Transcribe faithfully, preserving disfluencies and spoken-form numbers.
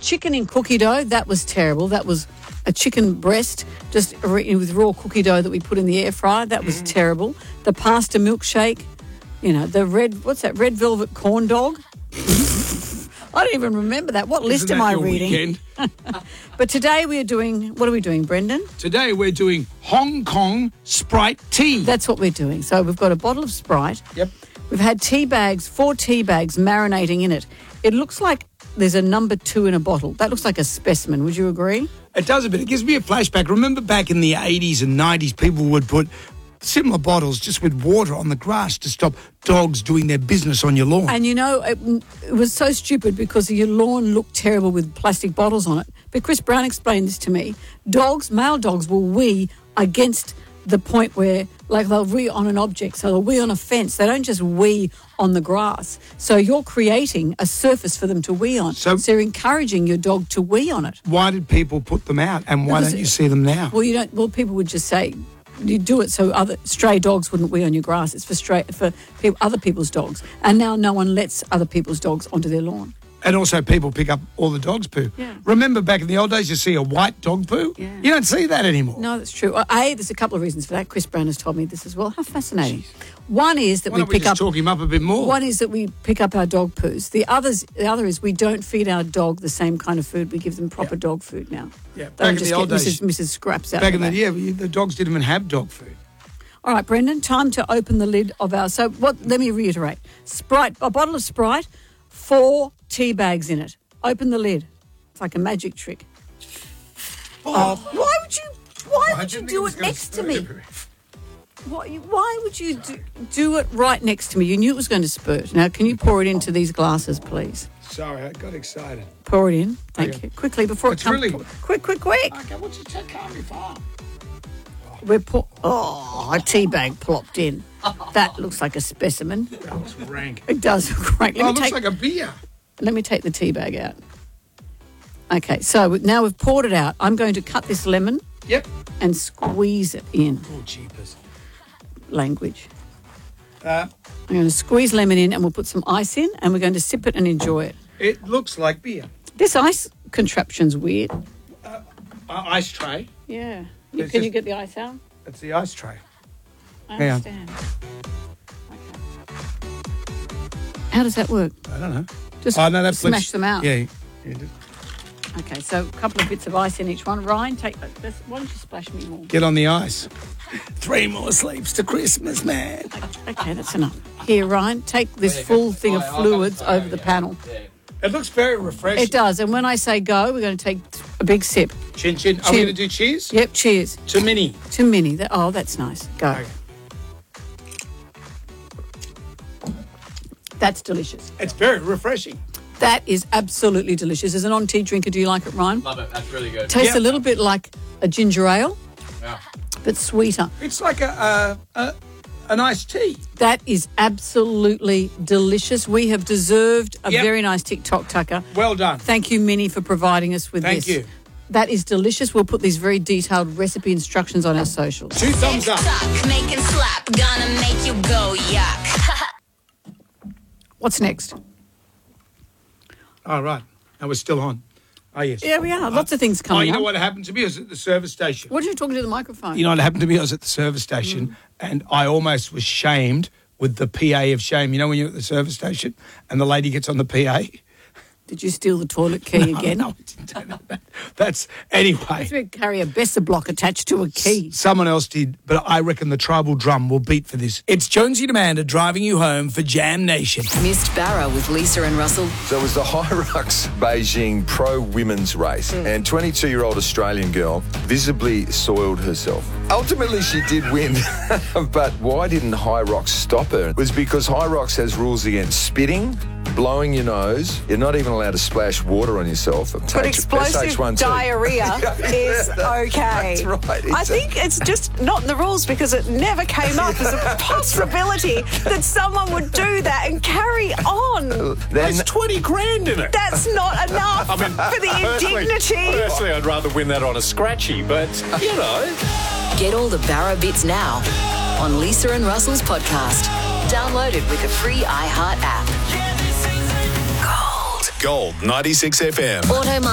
chicken in cookie dough, that was terrible. That was a chicken breast just with raw cookie dough that we put in the air fryer. That was mm. terrible. The pasta milkshake, you know, the red, what's that, red velvet corn dog? I don't even remember that. What list Isn't am that I your reading? But today we are doing, what are we doing, Brendan? Today we're doing Hong Kong Sprite tea. That's what we're doing. So we've got a bottle of Sprite. Yep. We've had tea bags, four tea bags marinating in it. It looks like there's a number two in a bottle. That looks like a specimen. Would you agree? It does a bit. It gives me a flashback. Remember back in the eighties and nineties, people would put similar bottles just with water on the grass to stop dogs doing their business on your lawn. And, you know, it, it was so stupid because your lawn looked terrible with plastic bottles on it. But Chris Brown explained this to me. Dogs, male dogs, will wee against the point where, like, they'll wee on an object. So they'll wee on a fence. They don't just wee on the grass. So you're creating a surface for them to wee on. So, so you're encouraging your dog to wee on it. Why did people put them out and why because don't you see them now? Well, you don't. Well, people would just say, you do it so other stray dogs wouldn't wee on your grass. It's for stray for people, other people's dogs. And now no one lets other people's dogs onto their lawn. And also people pick up all the dog's poo. Yeah. Remember back in the old days you see a white dog poo? Yeah. You don't see that anymore. No, that's true. A, there's a couple of reasons for that. Chris Brown has told me this as well. How fascinating. Jeez. One is that Why we don't pick we just up talk him up a bit more. One is that we pick up our dog poos. The others the other is we don't feed our dog the same kind of food. We give them proper yeah. dog food now. Yeah. They back don't in the old days Missus Missus Scraps out. Back in the yeah, the dogs didn't even have dog food. All right, Brendan, time to open the lid of our... So what? Let me reiterate. Sprite, a bottle of Sprite, four tea bags in it. Open the lid. It's like a magic trick. Oh, why would you? Why I would you didn't do think it it was next to me? gonna Why? Why would you do, do it right next to me? You knew it was going to spurt. Now, can you pour it into these glasses, please? Sorry, I got excited. Pour it in. Thank Okay. you. Quickly before It's it comes. really- Quick, quick, quick. Okay, what's your take on me for? We're pour. Oh, a tea bag plopped in. That looks like a specimen. That looks rank. It does look great. Let Oh, me it looks take. like a beer. Let me take the tea bag out. Okay, so now we've poured it out. I'm going to cut this lemon Yep. and squeeze it in. Oh, jeepers. Language. Uh, I'm going to squeeze lemon in and we'll put some ice in and we're going to sip it and enjoy it. it looks like beer. This ice contraption's weird. Uh, ice tray. Yeah. You, It's can just- you get the ice out? It's the ice tray. I Hang on. understand. Okay. How does that work? I don't know. Just oh, no, that smash flips- them out. Yeah. yeah just Okay, so a couple of bits of ice in each one. Ryan, take this. Why don't you splash me more? get on the ice. Three more sleeps to Christmas, man. Okay, that's enough. Here, Ryan, take this full thing of fluids over the panel. It looks very refreshing. It does, and when I say go, we're going to take a big sip. Chin chin. Are we Chin. going to do cheers? Yep, cheers. To Minnie. To Minnie. That, oh, that's nice. Go. Okay. That's delicious. It's very refreshing. That is absolutely delicious. As a non-tea drinker, do you like it, Ryan? Love it. That's really good. Tastes Yeah. a little bit like a ginger ale, Yeah. but sweeter. It's like a, a, a an iced tea. That is absolutely delicious. We have deserved a Yep. very nice TikTok tucker. Well done. Thank you, Minnie, for providing us with Thank this. you. That is delicious. We'll put these very detailed recipe instructions on our socials. Two thumbs up. Suck, make it slap, gonna make you go yuck. What's next? All right. And we're still on. Oh, yes. Yeah, we are. Lots of things Oh, coming you know up. what happened to me? I was at the service station. What are you talking to the microphone? You know what happened to me? I was at the service station Mm. and I almost was shamed with the P A of shame. You know when you're at the service station and the lady gets on the P A? Did you steal the toilet key No, again? No, I didn't do that. That's, anyway. We carry a Besser block attached to a key. Someone else did, but I reckon the tribal drum will beat for this. It's Jonesy and Amanda driving you home for Jam Nation. Missed Barra with Lisa and Russell. So it was the Hyrox Beijing Pro Women's Race, and twenty-two-year-old Australian girl visibly soiled herself. Ultimately, she did win, but why didn't Hyrox stop her? It was because Hyrox has rules against spitting, blowing your nose. You're not even allowed to splash water on yourself. But explosive diarrhea is okay. That's right. I It's a- think it's just not in the rules because it never came up as a possibility that someone would do that and carry on. Then, There's twenty grand in it. That's not enough for the indignity. Personally, I'd rather win that on a scratchy, but, you know. Get all the Barra bits now on Lisa and Russell's podcast. Download it with the free iHeart app. Gold ninety-six F M. Auto